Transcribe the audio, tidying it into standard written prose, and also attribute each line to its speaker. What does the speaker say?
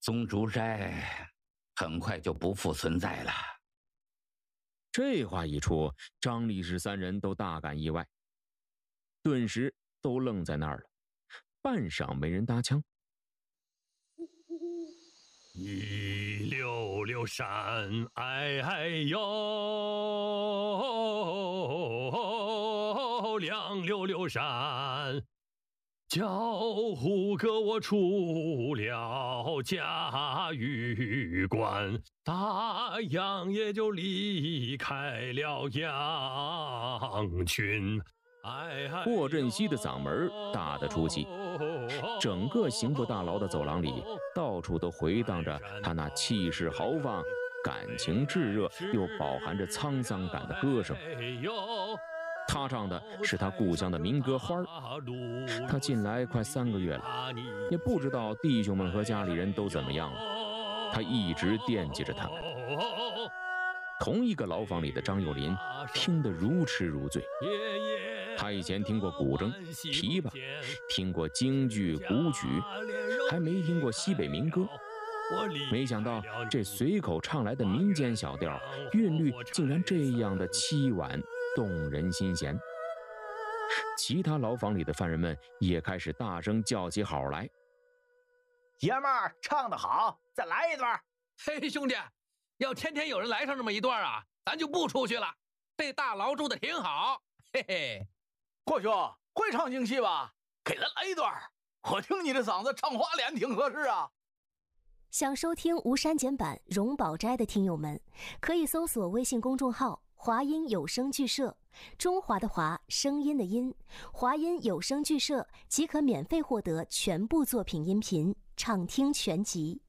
Speaker 1: 宗竹斋很快就不复存在了。
Speaker 2: 这话一出，张力士三人都大感意外，顿时都愣在那儿了，半晌没人搭腔。
Speaker 3: 166山，哎哎呦，266山，叫呼哥我出了嘉峪关，大洋也就离开了羊群。
Speaker 2: 霍振西的嗓门大得出奇，整个刑部大牢的走廊里，到处都回荡着他那气势豪放、感情炙热又饱含着沧桑感的歌声。他唱的是他故乡的民歌《花儿》。他进来快3个月了，也不知道弟兄们和家里人都怎么样了，他一直惦记着他们。同一个牢房里的张幼林听得如痴如醉。他以前听过古筝、琵琶，听过京剧、古曲，还没听过西北民歌。没想到这随口唱来的民间小调，韵律竟然这样的凄婉动人心弦。其他牢房里的犯人们也开始大声叫起好来：“
Speaker 4: 爷们儿唱得好，再来一段！”
Speaker 5: 嘿，兄弟，要天天有人来上这么一段啊，咱就不出去了。这大牢住的挺好，嘿嘿。
Speaker 4: 霍兄会唱京戏吧？给咱来一段，我听你这嗓子唱花脸挺合适啊。
Speaker 6: 想收听无删减版《荣宝斋》的听友们，可以搜索微信公众号华音有声剧社，中华的华，声音的音，华音有声剧社即可免费获得全部作品音频，畅听全集。